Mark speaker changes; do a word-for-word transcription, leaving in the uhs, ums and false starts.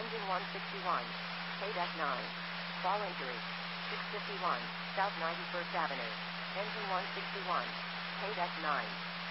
Speaker 1: Engine one sixty-one. K nine. Fall injury. six fifty-one. South ninety-first Avenue. Engine one sixty-one. K nine.